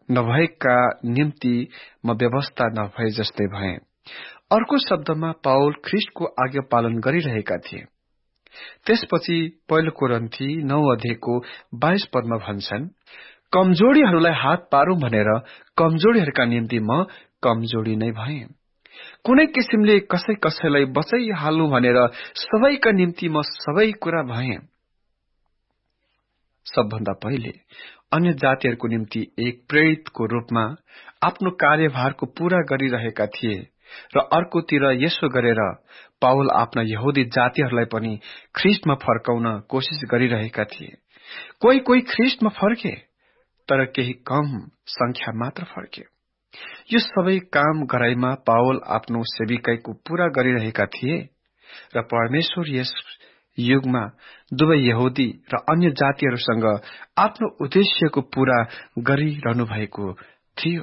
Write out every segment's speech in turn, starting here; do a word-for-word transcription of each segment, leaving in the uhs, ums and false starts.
नभएका निम्ति म व्यवस्था नभए जस्तै भए। अर्को शब्दमा पाउल ख्रिस्टको आज्ञा पालन गरिरहेका थिए। त्यसपछि पहिलो कोरिन्थी नौ अध्यायको बाइस पदमा भन्छन्, कमजोरीहरूलाई हात पारौं भनेर कमजोरीहरूका निम्ति म कमजोरी नै भए। कुनै किसिमले कसै कसैलाई बचाइहाल्नु भनेर सबैका निम्ति म सबै कुरा भए। सबभन्दा पहिले अन्य जातिहरूको निम्ति एक प्रेरितको रूपमा आफ्नो कार्यभारको पूरा गरिरहेका थिए र अर्कोतिर यसो गरेर पाउल आफ्ना यहुदी जातिहरूलाई पनि ख्रिस्टमा फर्काउन कोशिश गरिरहेका थिए। कोही कोही ख्रिस्टमा फर्के, तर केही कम संख्या मात्र फर्के। यो सबै काम गराइमा पाउल आफ्नो सेविकाईको पूरा गरिरहेका थिए र परमेश्वर यस युगमा दुवै यहुदी र अन्य जातिहरूसँग आफ्नो उद्देश्यको पूरा गरिरहनु भएको थियो।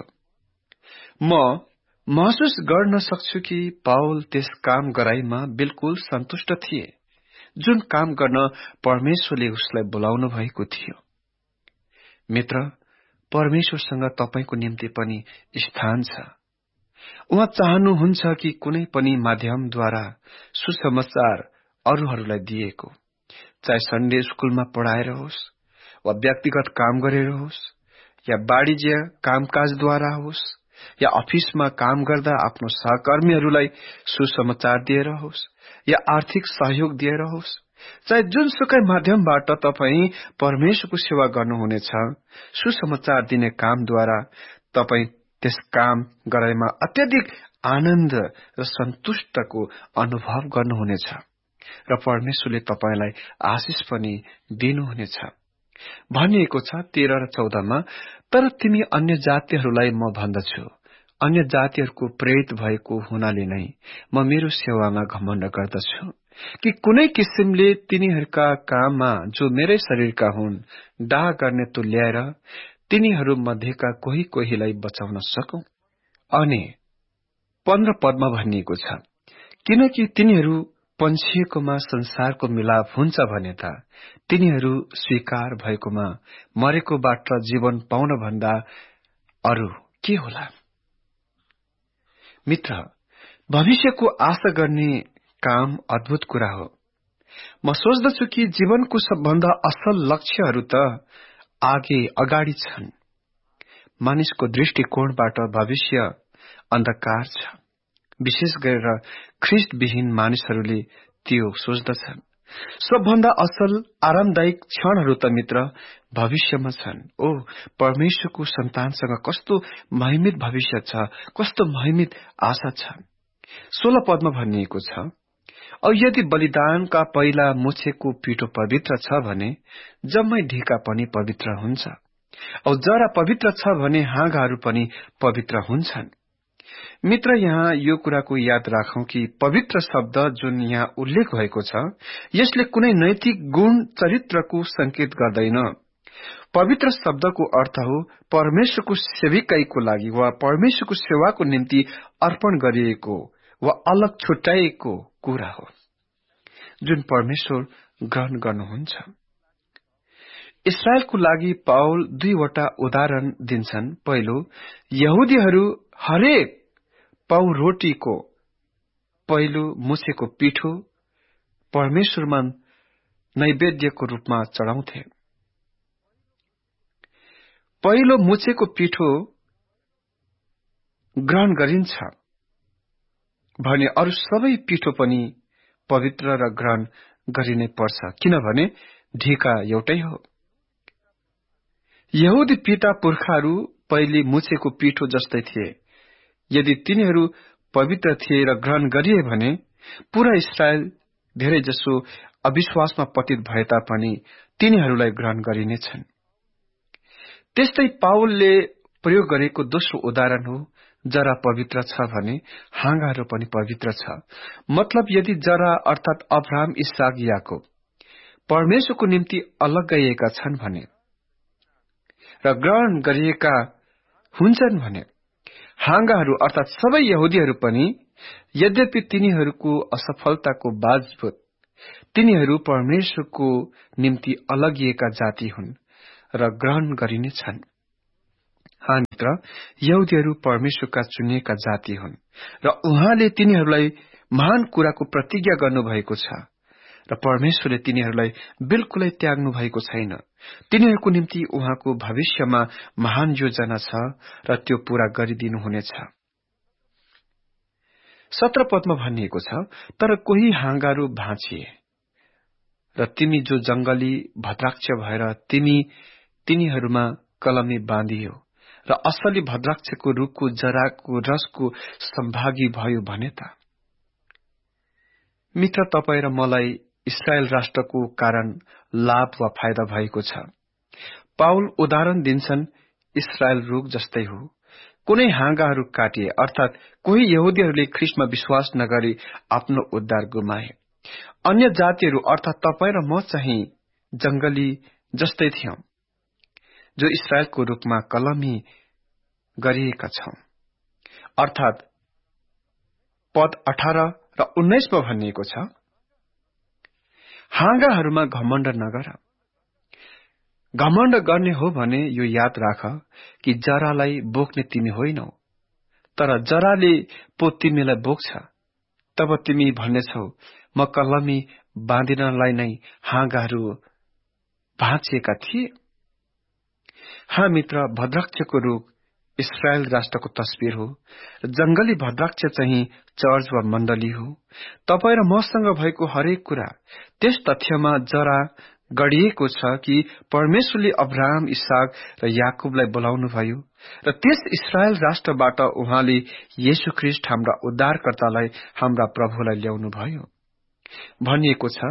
म महसुस गर्न सक्छु कि पाउल त्यस काम गराइमा बिल्कुल सन्तुष्ट थिए जुन काम गर्न परमेश्वरले उसलाई बोलाउनु भएको थियो। मित्र, परमेश्वरसँग तपाईको निम्ति पनि स्थान छ। उहाँ चाहनुहुन्छ कि कुनै पनि माध्यमद्वारा सुसमाचार अरूहरूलाई दिएको, चाहे सन्डे स्कुलमा पढाएर होस् वा व्यक्तिगत काम गरेर होस् या वाणिज्य कामकाजद्वारा होस् या अफिसमा काम गर्दा आफ्नो सहकर्मीहरूलाई सुसमाचार दिएर होस् या आर्थिक सहयोग दिएर होस्, चाहे जुनसुकै माध्यमबाट तपाईं परमेश्वरको सेवा गर्नुहुनेछ, सुसमाचार दिने कामद्वारा तपाईं त्यस काम गराइमा अत्यधिक आनन्द र सन्तुष्टको अनुभव गर्नुहुनेछ र परमेश्वरले तपाईलाई आशिष पनि दिनुहुनेछ। भनिएको छ तेह्र र चौधमा, तर तिमी अन्य जातिहरूलाई म भन्दछु, अन्य जातिहरूको प्रेरित भएको हुनाले नै म मेरो सेवामा घमण्ड गर्दछु कि कुनै किसिमले तिनीहरूका काममा जो मेरै शरीरका हुन् डाह गर्ने तुल्याएर तिनीहरू मध्येका कोही कोहीलाई बचाउन सकौं। अनि पन्ध्र पदमा भनिएको छ, किनकि तिनीहरू पन्छिएकोमा संसारको मिलाप हुन्छ भने त तिनीहरू स्वीकार भएकोमा मरेकोबाट जीवन पाउन भन्दा अरू के होला। मित्र, भविष्यको आशा गर्ने काम अद्भुत कुरा हो। म सोच्दछु कि जीवनको सबभन्दा असल लक्ष्यहरू त आगे अगाडि छन्। मानिसको दृष्टिकोणबाट भविष्य अन्धकार छ। विशेष गरेर ख्रिस्टविहीन मानिसहरूले त्यो सोच्दछन्। सबभन्दा असल आरामदायक क्षणहरू त मित्र भविष्यमा छन्। ओ, परमेश्वरको सन्तानसँग कस्तो महिमित भविष्य छ, कस्तो महिमित आशा छ। सोह्र पदमा भनिएको छ, औ यदि बलिदानका पहिला मुछेको पिठो पवित्र छ भने जम्मै ढिका पनि पवित्र हुन्छ, औ जरा पवित्र छ भने हाँगाहरू पनि पवित्र हुन्छन्। मित्र, यहाँ यो कुराको याद राखौं कि पवित्र शब्द जुन यहाँ उल्लेख भएको छ, यसले कुनै नैतिक गुण चरित्रको संकेत गर्दैन। पवित्र शब्दको अर्थ हो परमेश्वरको सेविकाईको लागि वा परमेश्वरको सेवाको निम्ति अर्पण गरिएको वा अलग छुट्याइएको कुरा हो जुन परमेश्वर ग्रहण गर्नुहुन्छ। इस्राएलको लागि पाउल दुईवटा उदाहरण दिन्छन्। पहिलो, यहुदीहरू हरेक पाउ रोटीको पहिलो मुछेको पिठो परमेश्वरमा नैवेद्यको रूपमा चढाउँथे। पहिलो मुछेको पिठो ग्रहण गरिन्छ भने अरू सबै पिठो पनि पवित्र र ग्रहण गरिनै पर्छ, किनभने ढिका एउटै हो। यहुदी पिता पुर्खाहरू पहिले मुछेको पिठो जस्तै थिए। यदि तिनीहरू पवित्र थिए र ग्रहण गरिए भने पूरा इस्राएल धेरै जसो अविश्वासमा पतित भए तापनि तिनीहरूलाई ग्रहण गरिनेछन्। त्यस्तै पाउलले प्रयोग गरेको दोस्रो उदाहरण हो, जरा पवित्र छ भने हाँगाहरू पनि पवित्र छ। मतलब यदि जरा अर्थात अब्राहम, इसाक, याकोब परमेश्वरको निम्ति अलग गरिएका छन् भने र ग्रहण गरिएका हुन्छन् भने हाँगाहरू अर्थात सबै यहुदीहरू पनि, यद्यपि तिनीहरूको असफलताको बावजुद तिनीहरू परमेश्वरको निम्ति अलगिएका जाति हुन् र ग्रहण गरिनेछन्। हाँ मित्र, यहुदीहरू परमेश्वरका चुनिएका जाति हुन् र उहाँले तिनीहरूलाई महान कुराको प्रतिज्ञा गर्नुभएको छ र परमेश्वरले तिनीहरूलाई बिल्कुलै त्याग्नु भएको छैन। तिनीहरूको निम्ति उहाँको भविष्यमा महान योजना छ र त्यो पूरा गरिदिनुहुनेछ। सत्र पदमा भनिएको छ, तर कोही हाँगाहरू भाँचिए र तिमी जो जंगली भद्राक्ष भएर तिमी तिनीहरूमा कलमी बाँधियो र असली भद्राक्षको रूखको जराको रसको सम्भागी भयो भने त। मित्र, तपाईं र मलाई इस्रायल राष्ट्रको कारण लाभ वा फाइदा भएको छ। पाउल उदाहरण दिन्छन्, इस्रायल रुख जस्तै हो। कुनै हाँगाहरू काटिए, अर्थात कोही यहुदीहरूले ख्रीष्टमा विश्वास नगरी आफ्नो उद्धार गुमाए। अन्य जातिहरू अर्थात तपाईं र म चाहिँ जंगली जस्तै थियौं, जो इस्रायलको रूपमा कलमी गरिएका छौं। अर्थात पद अठार र उन्नाइसमा भनिएको छ, हाँगाहरूमा घमण्ड नगर। घमण्ड गर्ने हो भने यो याद राख कि जरालाई बोक्ने तिमी होइनौ, तर जराले पो तिमीलाई बोक्छ। तब तिमी भन्नेछौ, म कलमी बाँधिनलाई नै हाँगाहरू भाँचिएका थिए। हाँ मित्र, भद्राक्षको रूख इस्रायल राष्ट्रको तस्बिर हो र जंगली भद्राक्ष चाहिँ चर्च वा मण्डली हो। तपाईं र मसँग भएको हरेक कुरा त्यस तथ्यमा जरा गढिएको छ कि परमेश्वरले अब्राहम, इसाक र याकुबलाई बोलाउनुभयो र त्यस इस्रायल राष्ट्रबाट उहाँले येशू ख्रीष्ट हाम्रा उद्धारकर्तालाई, हाम्रा प्रभुलाई ल्याउनुभयो। भनिएको छ,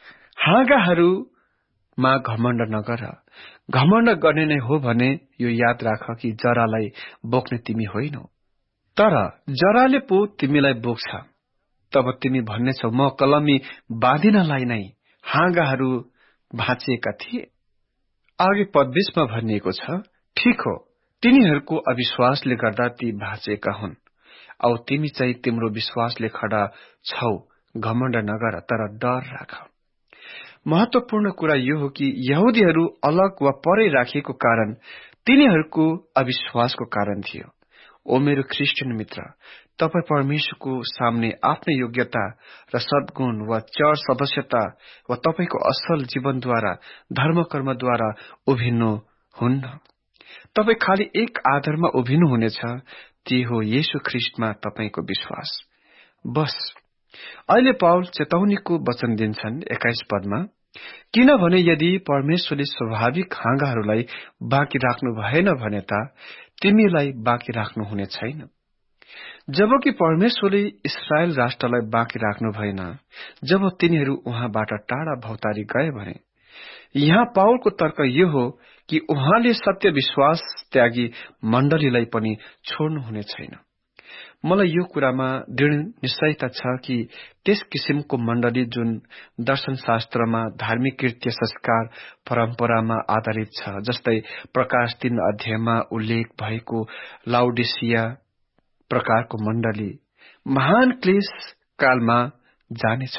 हाँगाहरूमा घमण्ड नगर। घमण्ड गर्ने नै हो भने यो याद राख कि जरालाई बोक्ने तिमी होइनौ, तर जराले पो तिमीलाई बोक्छ। तब तिमी भन्नेछौ, म कलमी बाँधिनलाई नै हाँगाहरू भाँचिएका थिए। आगे पद बीसमा भनिएको छ, ठीक हो, तिनीहरूको अविश्वासले गर्दा ती भाँचिएका हुन्। औ तिमी चाहिँ तिम्रो विश्वासले खडा छौ, घमण्ड नगर, तर डर राख। महत्वपूर्ण कुरा यो हो कि यहुदीहरू अलग वा परै राखिएको कारण तिनीहरूको अविश्वासको कारण थियो। ओ मेरो ख्रिस्टियन मित्र, तपाईं परमेश्वरको सामने आफ्नै योग्यता र सद्गुण वा चर्च सदस्यता वा तपाईंको असल जीवनद्वारा, धर्मकर्मद्वारा उभिनु हुन्न। तपाईं खालि एक आधारमा उभिनु हुनेछ, ती हो येशू ख्रिस्टमा तपाईंको विश्वास। बस। अहिले पाउल चेतावनीको वचन दिन्छन् एक्काइस पदमा, किनभने यदि परमेश्वरले स्वाभाविक हाँगाहरूलाई बाँकी राख्नु भएन भने त तिमीलाई बाँकी राख्नु हुने छैन। जबकि परमेश्वरले इस्रायल राष्ट्रलाई बाँकी राख्नु भएन जब तिनीहरू उहाँबाट टाढा भौतारी गए भने। यहाँ पाउलको तर्क यो हो कि उहाँले सत्य विश्वास त्यागी मण्डलीलाई पनि छोड्नु हुने छैन। मलाई यो कुरामा दृढ निश्चयता छ कि त्यस किसिमको मण्डली जुन दर्शनशास्त्रमा, धार्मिक कृत्य, संस्कार, परम्परामा आधारित छ, जस्तै प्रकाश तीन अध्यायमा उल्लेख भएको लाउडिसिया प्रकारको मण्डली महान क्लेश कालमा जानेछ।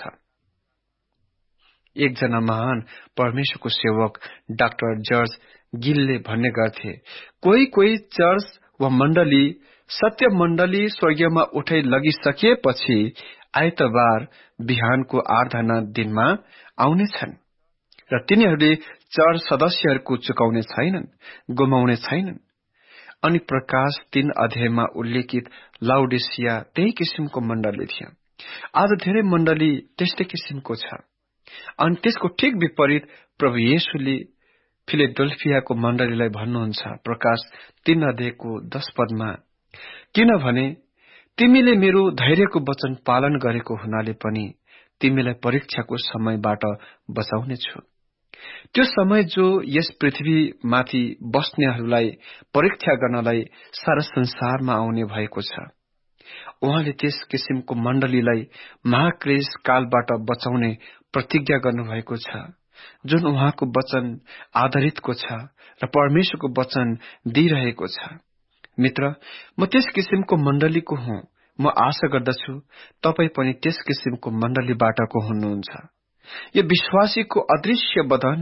एकजना महान परमेश्वरको सेवक डाक्टर जर्ज गिलले भन्ने गर्थे, कोही कोही चर्च वा मण्डली सत्य मण्डली स्वर्गीयमा उठाइ लगिसकेपछि आइतबार बिहानको आराधना दिनमा आउनेछन् र तिनीहरूले चर्च सदस्यहरूको चुकाउने छैनन्, गुमाउने छैनन्। अनि प्रकाश तीन अध्यायमा उल्लेखित लाउडिसिया त्यही किसिमको मण्डली थियो। आज धेरै मण्डली त्यस्तै किसिमको छ। अनि त्यसको ठिक विपरीत प्रभु येशूले फिलेडेल्फियाको मण्डलीलाई भन्नुहुन्छ प्रकाश तीन अध्यायको दश पदमा, किनभने तिमीले मेरो धैर्यको वचन पालन गरेको हुनाले पनि तिमीलाई परीक्षाको समयबाट बचाउनेछु। त्यो समय जो यस पृथ्वीमाथि बस्नेहरूलाई परीक्षा गर्नलाई सारा संसारमा आउने भएको छ। उहाँले त्यस किसिमको मण्डलीलाई महाक्लेश कालबाट बचाउने प्रतिज्ञा गर्नुभएको छ, जुन उहाँको वचन आधारितको छ र परमेश्वरको वचन दिइरहेको छ। मित्र, म त्यस किसिमको मण्डलीको हुँ। म आशा गर्दछु तपाई पनि त्यस किसिमको मण्डलीबाटको हुनुहुन्छ। यो विश्वासीको अदृश्य बदन हो।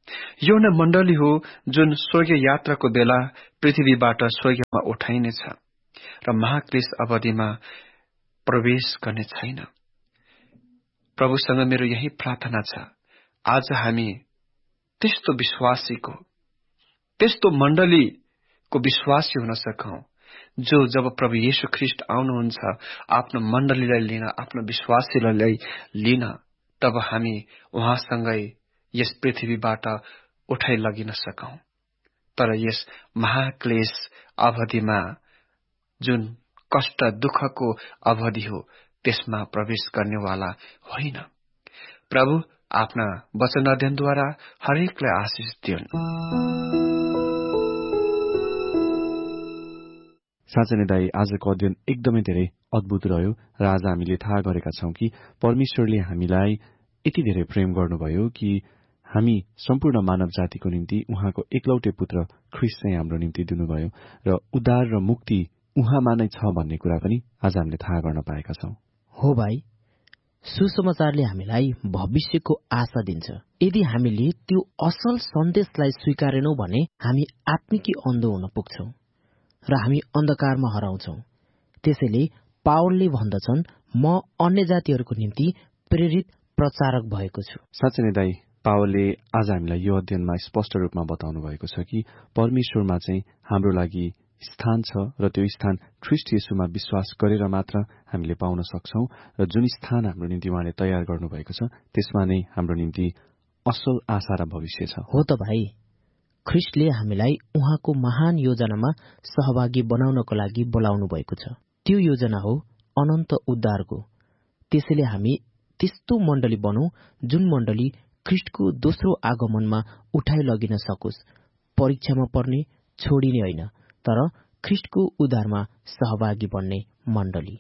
यो नै मण्डली हो जुन स्वर्गीय यात्राको बेला पृथ्वीबाट स्वर्गमा उठाइनेछ र महाक्लेश अवधिमा प्रवेश गर्ने छैन। प्रभुसँग मेरो यही प्रार्थना छ, आज हामी त्यस्तो विश्वासीको त्यस्तो मण्डलीको विश्वासी हुन सकौं जो जब प्रभु येशू ख्रीष्ट आउनुहुन्छ आफ्नो मण्डलीलाई लिन, आफ्नो विश्वासीलाई लिन, तब हामी उहाँसँगै यस पृथ्वीबाट उठाइ लगिन सकौं। तर यस महाक्लेश अवधिमा जुन कष्ट दुःखको अवधि हो त्यसमा प्रवेश गर्नेवाला होइन। प्रभु आफ्ना वचन अध्ययनद्वारा हरेकलाई आशिष दिउन्। साँच्चै नै दाई, आजको अध्ययन एकदमै धेरै अद्भुत रह्यो र आज हामीले थाहा गरेका छौं कि परमेश्वरले हामीलाई यति धेरै प्रेम गर्नुभयो कि हामी सम्पूर्ण मानव जातिको निम्ति उहाँको एकलौटे पुत्र ख्रीष्ट चाहिँ हाम्रो निम्ति दिनुभयो र उद्धार र मुक्ति उहाँमा नै छ भन्ने कुरा पनि आज हामीले थाहा गर्न पाएका छौं। हो भाइ, सुसमाचारले हामीलाई भविष्यको आशा दिन्छ। यदि हामीले त्यो असल सन्देशलाई स्वीकारेनौं भने हामी आत्मिकी अन्धो हुन पुग्छौं र हामी अन्धकारमा हराउँछौं। त्यसैले पावलले भन्दछन्, म अन्य जातिहरूको निम्ति प्रेरित प्रचारक भएको छु। साँच्चै नै दाई, पावलले आज हामीलाई यो अध्ययनमा स्पष्ट रूपमा बताउनु भएको छ कि परमेश्वरमा चाहिँ हाम्रो लागि स्थान छ र त्यो स्थान ख्रीष्ट येशूमा विश्वास गरेर मात्र हामीले पाउन सक्छौं र जुन स्थान हाम्रो निम्ति उहाँले तयार गर्नुभएको छ त्यसमा नै हाम्रो निम्ति असल आशा र भविष्य छ। हो त भाइ, ख्रीष्टले हामीलाई उहाँको महान योजनामा सहभागी बनाउनको लागि बोलाउनु भएको छ। त्यो योजना हो अनन्त उद्धारको। त्यसैले हामी त्यस्तो मण्डली बनौं जुन मण्डली ख्रीष्टको दोस्रो आगमनमा उठाइ लगिन सकोस्। परीक्षामा पर्ने, छोडिने होइन, तर ख्रीष्टको उद्धारमा सहभागी बन्ने मण्डली।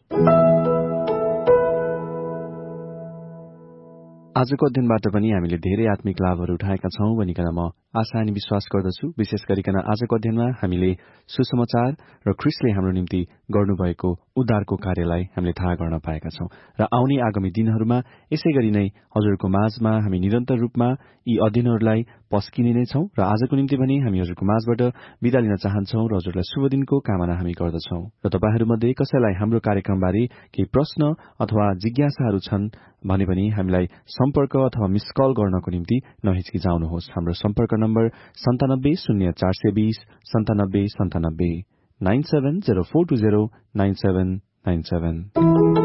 आजको अध्ययनबाट पनि हामीले धेरै आत्मिक लाभहरू उठाएका छौं भनिकन म आशा अनि विश्वास गर्दछु। विशेष गरिकन आजको अध्ययनमा हामीले सुसमाचार र ख्रीष्टले हाम्रो निम्ति गर्नुभएको उद्धारको कार्यलाई हामीले थाहा गर्न पाएका छौं र आउने आगामी दिनहरूमा यसै गरी नै हजुरको माझमा हामी निरन्तर रूपमा यी अध्ययनहरूलाई पस्किने नै छौं र आजको निम्ति पनि हामी हजुरको माझबाट बिदा लिन चाहन्छौं र हजुरलाई शुभ दिनको कामना हामी गर्दछौं। र तपाईहरूमध्ये कसैलाई हाम्रो कार्यक्रमबारे केही प्रश्न अथवा जिज्ञासाहरू छन् भने पनि हामीलाई सम्पर्क अथवा मिस कल गर्नको निम्ति नहिचकिचाउनुहोस्। हाम्रो सम्पर्क नम्बर सन्तानब्बे शून्य चार सय बीस सन्तानब्बे सन्तानब्बे nine seven zero four two zero nine seven nine seven.